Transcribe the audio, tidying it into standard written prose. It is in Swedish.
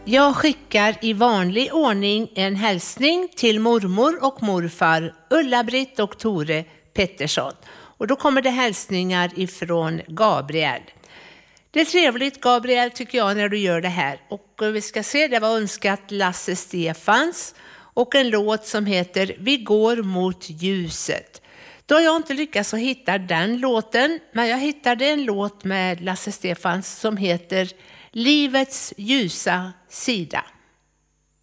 Jag skickar i vanlig ordning en hälsning till mormor och morfar Ulla-Britt och Tore Pettersson. Och då kommer det hälsningar ifrån Gabriel. Det är trevligt, Gabriel, tycker jag, när du gör det här. Och vi ska se, det var önskat Lasse Stefans och en låt som heter Vi går mot ljuset. Då har jag inte lyckats att hitta den låten, men jag hittade en låt med Lasse Stefans som heter Livets ljusa sida.